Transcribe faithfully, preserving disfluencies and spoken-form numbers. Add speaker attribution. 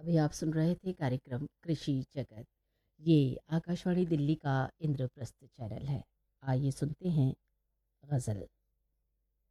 Speaker 1: अभी आप सुन रहे थे कार्यक्रम कृषि जगत। ये आकाशवाणी दिल्ली का इंद्रप्रस्थ चैनल है। आइए सुनते हैं गज़ल।